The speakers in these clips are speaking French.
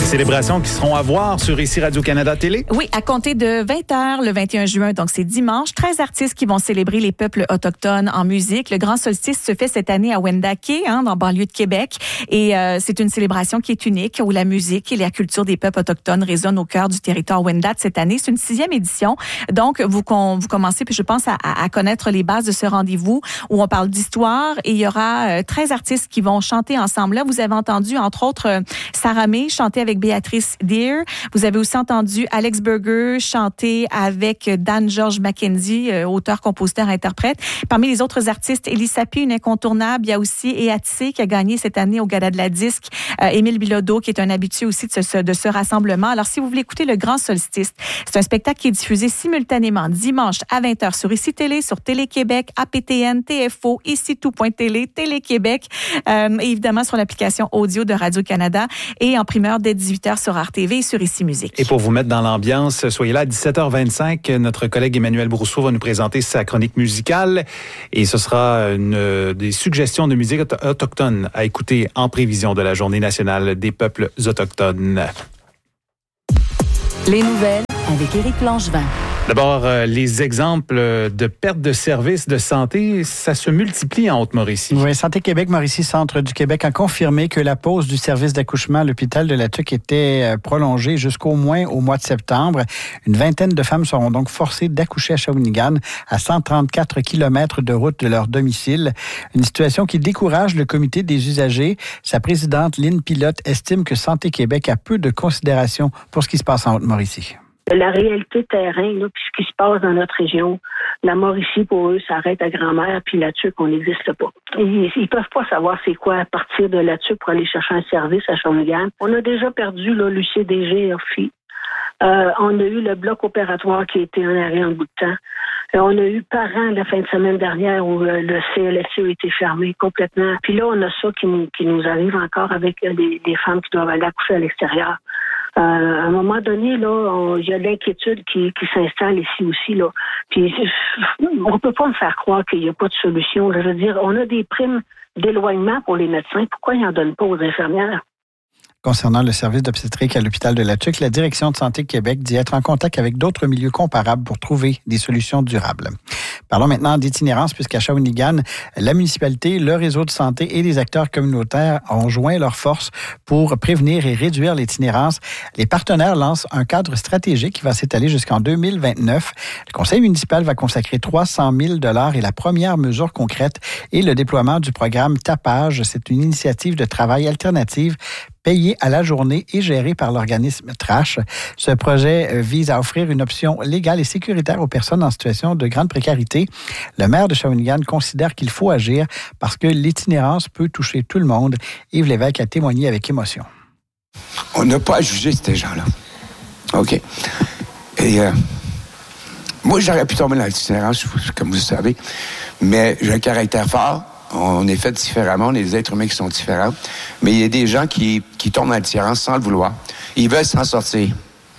Célébrations qui seront à voir sur ici Radio-Canada Télé? Oui, à compter de 20h le 21 juin, donc c'est dimanche, 13 artistes qui vont célébrer les peuples autochtones en musique. Le grand solstice se fait cette année à Wendake, dans le banlieue de Québec. Et c'est une célébration qui est unique, où la musique et la culture des peuples autochtones résonnent au cœur du territoire Wendat cette année. C'est une 6e édition. Donc, vous commencez, puis je pense, à connaître les bases de ce rendez-vous où on parle d'histoire. Et il y aura 13 artistes qui vont chanter ensemble. Là, vous avez entendu, entre autres, Sarah May chanter avec Béatrice Deer. Vous avez aussi entendu Alex Berger chanter avec Dan George Mackenzie, auteur, compositeur, interprète. Parmi les autres artistes, Elie Sapi, une incontournable. Il y a aussi Eatise qui a gagné cette année au Gala de la Disque. Émile Bilodeau qui est un habitué aussi de ce rassemblement. Alors, si vous voulez écouter le Grand Solstice, c'est un spectacle qui est diffusé simultanément dimanche à 20h sur ICI Télé, sur Télé-Québec, APTN, TFO, ICI-Tout.télé, Télé-Québec, et évidemment sur l'application audio de Radio-Canada et en primeur dès 18h sur RTV et sur ICI Musique. Et pour vous mettre dans l'ambiance, soyez là à 17h25. Notre collègue Emmanuel Brousseau va nous présenter sa chronique musicale et ce sera des suggestions de musique autochtone à écouter en prévision de la Journée nationale des peuples autochtones. Les nouvelles avec Éric Langevin. D'abord, les exemples de perte de services de santé, ça se multiplie en Haute-Mauricie. Oui, Santé Québec, Mauricie Centre du Québec a confirmé que la pause du service d'accouchement à l'hôpital de la Tuque était prolongée jusqu'au moins au mois de septembre. Une vingtaine de femmes seront donc forcées d'accoucher à Shawinigan, à 134 km de route de leur domicile. Une situation qui décourage le comité des usagers. Sa présidente, Lynn Pilote, estime que Santé Québec a peu de considération pour ce qui se passe en Haute-Mauricie. La réalité terrain, là, puis ce qui se passe dans notre région, la Mauricie, pour eux, s'arrête à grand-mère, puis la Tuque, on n'existe pas. Ils peuvent pas savoir c'est quoi à partir de la Tuque pour aller chercher un service à Shawinigan. On a déjà perdu là, l'UCDG, OFI. On a eu le bloc opératoire qui a été en arrêt un bout de temps. On a eu Parents la fin de semaine dernière où le CLSC a été fermé complètement. Puis là, on a ça qui nous arrive encore avec des femmes qui doivent aller accoucher à l'extérieur. À un moment donné, là, il y a l'inquiétude qui s'installe ici aussi, là. Puis on peut pas me faire croire qu'il n'y a pas de solution. Je veux dire, on a des primes d'éloignement pour les médecins. Pourquoi ils n'en donnent pas aux infirmières? Concernant le service d'obstétrique à l'hôpital de la Tuque, la Direction de Santé Québec dit être en contact avec d'autres milieux comparables pour trouver des solutions durables. Parlons maintenant d'itinérance, puisqu'à Shawinigan, la municipalité, le réseau de santé et les acteurs communautaires ont joint leurs forces pour prévenir et réduire l'itinérance. Les partenaires lancent un cadre stratégique qui va s'étaler jusqu'en 2029. Le conseil municipal va consacrer 300 000 $ et la première mesure concrète est le déploiement du programme Tapage. C'est une initiative de travail alternative payé à la journée et géré par l'organisme Trash. Ce projet vise à offrir une option légale et sécuritaire aux personnes en situation de grande précarité. Le maire de Shawinigan considère qu'il faut agir parce que l'itinérance peut toucher tout le monde. Yves Lévesque a témoigné avec émotion. On n'a pas à juger ces gens-là. OK. Et moi, j'aurais pu tomber dans l'itinérance, comme vous le savez, mais j'ai un caractère fort. On est fait différemment, on est des êtres humains qui sont différents. Mais il y a des gens qui tombent dans l'itinérance sans le vouloir. Ils veulent s'en sortir.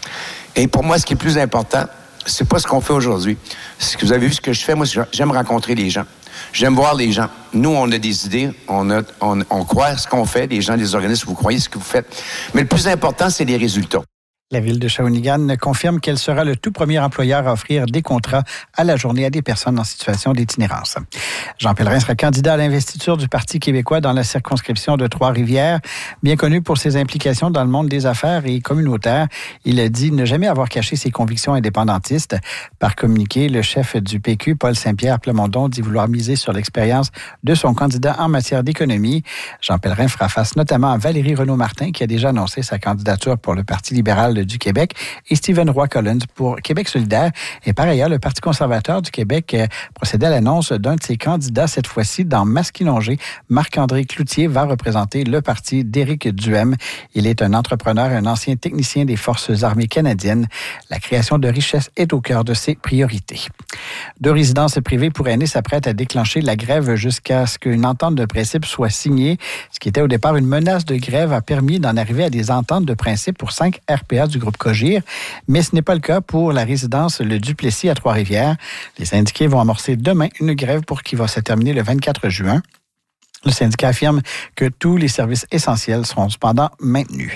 Et pour moi, ce qui est plus important, c'est pas ce qu'on fait aujourd'hui. Ce que vous avez vu, ce que je fais, moi, j'aime rencontrer les gens. J'aime voir les gens. Nous, on a des idées, on croit ce qu'on fait, les gens des organismes, vous croyez ce que vous faites. Mais le plus important, c'est les résultats. La ville de Shawinigan confirme qu'elle sera le tout premier employeur à offrir des contrats à la journée à des personnes en situation d'itinérance. Jean Pellerin sera candidat à l'investiture du Parti québécois dans la circonscription de Trois-Rivières. Bien connu pour ses implications dans le monde des affaires et communautaires, il a dit ne jamais avoir caché ses convictions indépendantistes. Par communiqué, le chef du PQ, Paul Saint-Pierre Plamondon, dit vouloir miser sur l'expérience de son candidat en matière d'économie. Jean Pellerin fera face notamment à Valérie Renaud-Martin, qui a déjà annoncé sa candidature pour le Parti libéral du Québec, et Stephen Roy-Collins pour Québec solidaire. Et par ailleurs, le Parti conservateur du Québec procédait à l'annonce d'un de ses candidats, cette fois-ci dans Masquinongé. Marc-André Cloutier va représenter le parti d'Éric Duhem. Il est un entrepreneur et un ancien technicien des Forces armées canadiennes. La création de richesses est au cœur de ses priorités. 2 résidences privées pour aînés s'apprêtent à déclencher la grève jusqu'à ce qu'une entente de principe soit signée. Ce qui était au départ une menace de grève a permis d'en arriver à des ententes de principe pour 5 RPA du groupe Cogir, mais ce n'est pas le cas pour la résidence Le Duplessis à Trois-Rivières. Les syndiqués vont amorcer demain une grève qui va se terminer le 24 juin. Le syndicat affirme que tous les services essentiels seront cependant maintenus.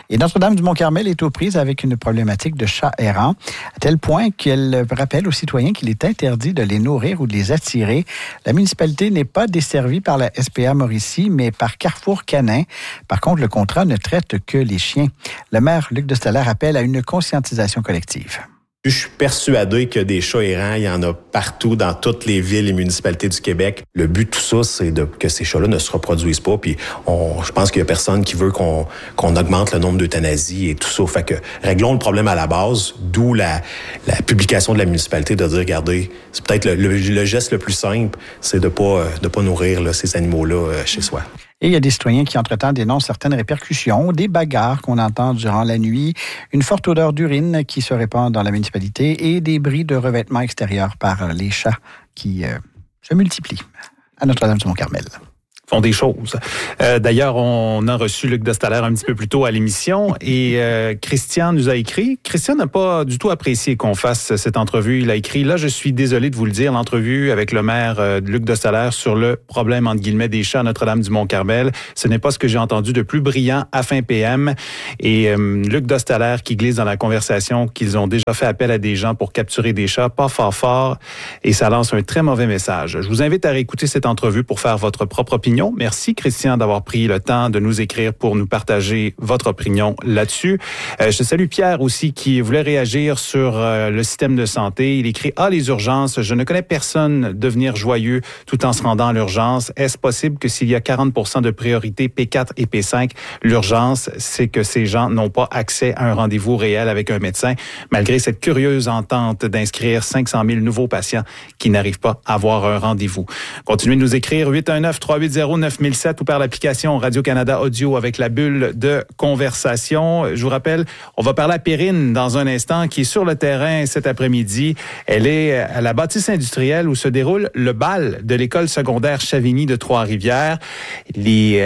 Et Notre-Dame-du-Mont-Carmel est aux prises avec une problématique de chats errants, à tel point qu'elle rappelle aux citoyens qu'il est interdit de les nourrir ou de les attirer. La municipalité n'est pas desservie par la SPA Mauricie, mais par Carrefour Canin. Par contre, le contrat ne traite que les chiens. Le maire Luc Destaler appelle à une conscientisation collective. Je suis persuadé que des chats errants, il y en a partout dans toutes les villes et municipalités du Québec. Le but de tout ça, c'est que ces chats-là ne se reproduisent pas. Puis je pense qu'il y a personne qui veut qu'on augmente le nombre d'euthanasies et tout ça. Fait que réglons le problème à la base, d'où la publication de la municipalité de dire, regardez, c'est peut-être le geste le plus simple, c'est de pas nourrir là, ces animaux-là chez soi. Et il y a des citoyens qui, entre-temps, dénoncent certaines répercussions, des bagarres qu'on entend durant la nuit, une forte odeur d'urine qui se répand dans la municipalité et des bris de revêtements extérieurs par les chats qui se multiplient à Notre-Dame-du-Mont-Carmel. Font des choses. D'ailleurs, on a reçu Luc Destaler un petit peu plus tôt à l'émission et Christian nous a écrit. Christian n'a pas du tout apprécié qu'on fasse cette entrevue. Il a écrit, là, je suis désolé de vous le dire, l'entrevue avec le maire Luc Destaler sur le problème, entre guillemets, des chats à Notre-Dame-du-Mont-Carmel. Ce n'est pas ce que j'ai entendu de plus brillant à fin PM. Et Luc Destaler qui glisse dans la conversation qu'ils ont déjà fait appel à des gens pour capturer des chats, pas fort, et ça lance un très mauvais message. Je vous invite à réécouter cette entrevue pour faire votre propre opinion. Merci, Christian, d'avoir pris le temps de nous écrire pour nous partager votre opinion là-dessus. Je salue Pierre aussi qui voulait réagir sur le système de santé. Il écrit « les urgences, je ne connais personne devenir joyeux tout en se rendant à l'urgence. Est-ce possible que s'il y a 40% de priorité P4 et P5, l'urgence, c'est que ces gens n'ont pas accès à un rendez-vous réel avec un médecin, malgré cette curieuse entente d'inscrire 500 000 nouveaux patients qui n'arrivent pas à avoir un rendez-vous. » Continuez de nous écrire 819-380-9007 ou par l'application Radio-Canada Audio avec la bulle de conversation. Je vous rappelle, on va parler à Perrine dans un instant qui est sur le terrain cet après-midi. Elle est à la bâtisse industrielle où se déroule le bal de l'école secondaire Chavigny de Trois-Rivières. Les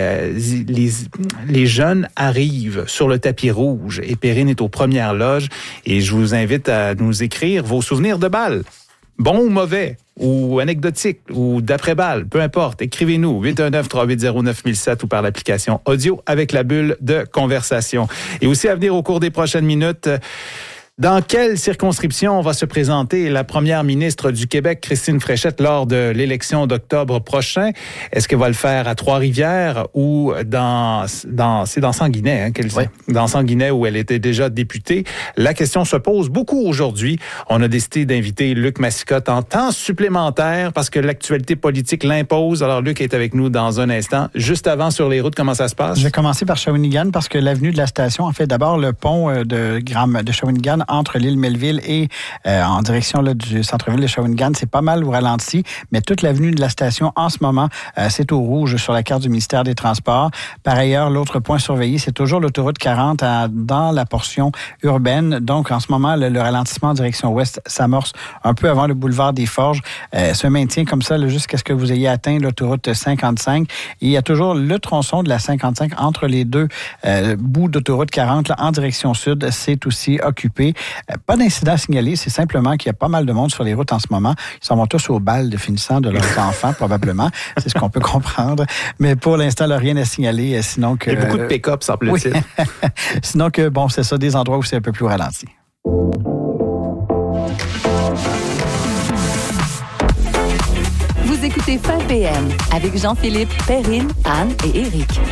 jeunes arrivent sur le tapis rouge et Perrine est aux premières loges et je vous invite à nous écrire vos souvenirs de bal. Bon ou mauvais, ou anecdotique, ou d'après-balle, peu importe, écrivez-nous 819-380-9007 ou par l'application audio avec la bulle de conversation. Et aussi à venir au cours des prochaines minutes, dans quelle circonscription va se présenter la première ministre du Québec, Christine Fréchette, lors de l'élection d'octobre prochain? Est-ce qu'elle va le faire à Trois-Rivières ou c'est dans Sanguinet, Oui. Dans Sanguinet où elle était déjà députée? La question se pose beaucoup aujourd'hui. On a décidé d'inviter Luc Massicotte en temps supplémentaire parce que l'actualité politique l'impose. Alors, Luc est avec nous dans un instant. Juste avant, sur les routes, comment ça se passe? Je vais commencer par Shawinigan parce que l'avenue de la station, en fait, d'abord le pont de Shawinigan entre l'île Melville et en direction là, du centre-ville de Shawinigan, c'est pas mal au ralenti, mais toute l'avenue de la station, en ce moment, c'est au rouge sur la carte du ministère des Transports. Par ailleurs, l'autre point surveillé, c'est toujours l'autoroute 40 dans la portion urbaine. Donc, en ce moment, le ralentissement en direction ouest s'amorce un peu avant le boulevard des Forges. Se maintient comme ça là, jusqu'à ce que vous ayez atteint l'autoroute 55. Et il y a toujours le tronçon de la 55 entre les deux bouts d'autoroute 40 là, en direction sud. C'est aussi occupé. Pas d'incident signalé, c'est simplement qu'il y a pas mal de monde sur les routes en ce moment. Ils s'en vont tous au bal de finissant de leurs enfants, probablement. C'est ce qu'on peut comprendre. Mais pour l'instant, là, rien à signaler, sinon que... Il y a beaucoup de pick-up, semble-t-il. Oui. Sinon que, bon, c'est ça, des endroits où c'est un peu plus ralenti. Vous écoutez Fin PM avec Jean-Philippe, Perrine, Anne et Éric.